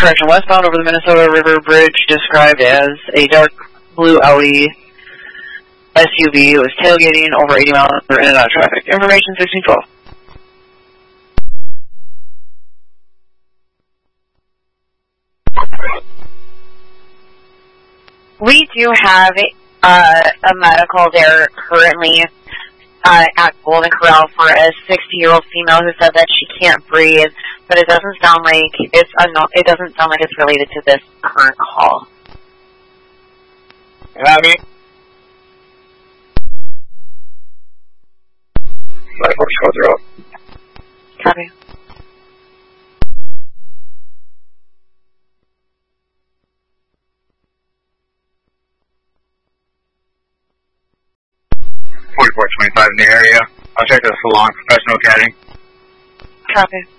correction, westbound over the Minnesota River Bridge, described as a dark blue Audi SUV. It was tailgating over 80 miles per hour in and out of traffic. Information 1612. We do have a medical there currently at Golden Corral for a 60-year-old female who said that she can't breathe, but it doesn't sound like it's related to this current call. Abby? 5440. Copy. .4425 in the area. I'll check the Salon Professional Academy. Copy.